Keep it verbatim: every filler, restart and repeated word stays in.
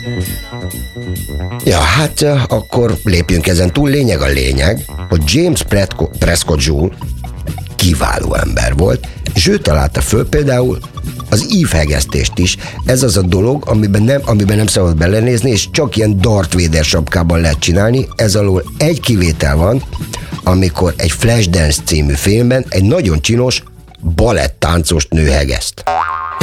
Ja, hát akkor lépjünk ezen túl. Lényeg a lényeg, hogy James Prescott Joule kiváló ember volt, és ő találta föl például az ívhegesztést is. Ez az a dolog, amiben nem, amiben nem szabad belenézni, és csak ilyen Darth Vader sapkában lehet csinálni. Ez alól egy kivétel van, amikor egy Flashdance című filmben egy nagyon csinos baletttáncost nő hegeszt.